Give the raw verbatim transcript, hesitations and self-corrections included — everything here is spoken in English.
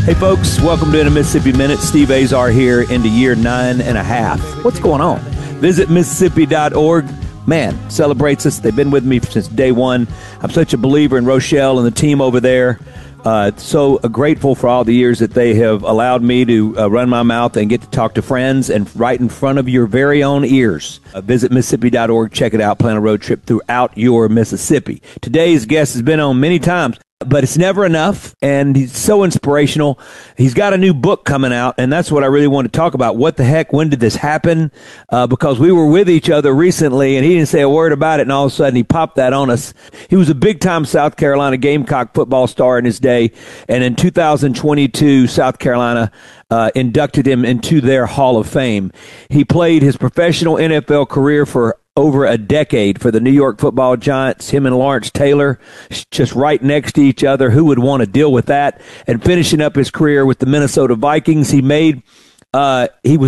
Hey folks, welcome to In a Mississippi Minute. Steve Azar here into year nine and a half. What's going on? Visit Mississippi dot org. Man, celebrates us. They've been with me since day one. I'm such a believer in Rochelle and the team over there. Uh, so uh, grateful for all the years that they have allowed me to uh, run my mouth and get to talk to friends and right in front of your very own ears. Uh, visit Mississippi dot org. Check it out. Plan a road trip throughout your Mississippi. Today's guest has been on many times, but it's never enough, and he's so inspirational. He's got a new book coming out, and that's what I really want to talk about. What the heck? When did this happen? Uh, because we were with each other recently, and he didn't say a word about it, and all of a sudden he popped that on us. He was a big-time South Carolina Gamecock football star in his day, and in two thousand twenty-two, South Carolina uh, inducted him into their Hall of Fame. He played his professional N F L career for over a decade for the New York Football Giants. Him and Lawrence Taylor just right next to each other. Who would want to deal with that? And finishing up his career with the Minnesota Vikings, he made uh, he was